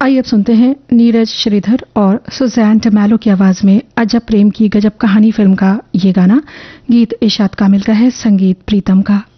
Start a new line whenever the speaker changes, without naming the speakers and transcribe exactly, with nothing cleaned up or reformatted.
आइए अब सुनते हैं नीरज श्रीधर और सुजैन टमैलो की आवाज में अजब प्रेम की गजब कहानी फिल्म का ये गाना। गीत इशात कामिल का है, संगीत प्रीतम का।